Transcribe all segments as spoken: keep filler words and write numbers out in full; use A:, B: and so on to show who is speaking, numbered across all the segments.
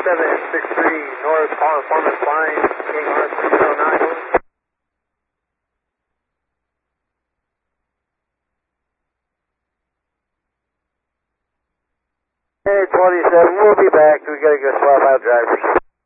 A: seven six three North, Palm Performance Line, Gang R three zero nine.
B: Hey, twenty-seven, we'll be back. We gotta go swap out drivers.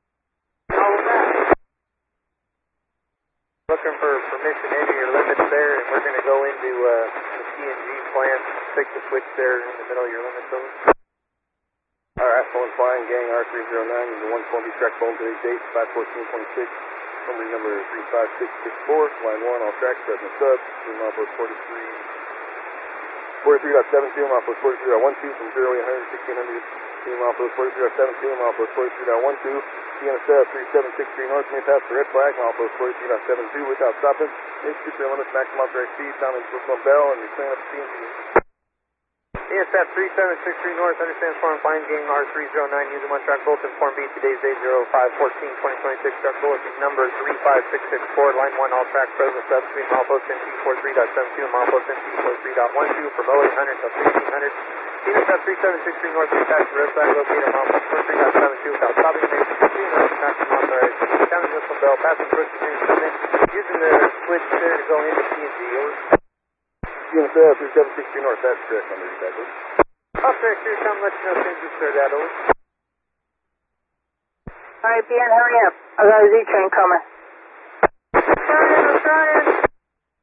A: Looking for permission into your limits there, and we're gonna go into uh, the P and G plant, fix the switch there in the middle of your limits over.
C: Alright, phone flying, Gang R three zero nine, the one Columbia track phone today's date, five fourteen twenty-six, summary number three five six six four, line one, all tracks, present sub, two milepost forty-three, forty-three point seven two, milepost forty-three point one two, from zero eight hundred, sixteen hundred, two milepost forty-three point seven two, milepost forty-three point one two, T N S F three seven six three north, may pass the red flag, milepost forty-three point seven two without stopping, institute your limits, maximum authorized speed, sound and switch bell, and you're clearing up the P and G.
A: T N S F three seven six three north, understands form flying, Gang R three zero nine, using one track bulletin, form B, today's date zero five fourteen twenty twenty-six, track bulletin number three five six six four, line one, all track present sub, between milepost N T forty-three point seven two and milepost N T forty-three point one two for Bowie eight hundred to sixteen hundred. T N S F three seven six three north, pass the red flag, located milepost forty-three point seven two without stopping, makes fifteen hundred, maximum authorized speed, sounding whistle bell, passing switch between using the switch there to go into P and G, over.
C: T N S F three seven six three north, that's correct, number exactly.
A: Up there, sure, come let you know as soon as you clear that over.
D: Alright, Ben, hurry up. I got a Z-train coming.
A: Trying, I'm trying.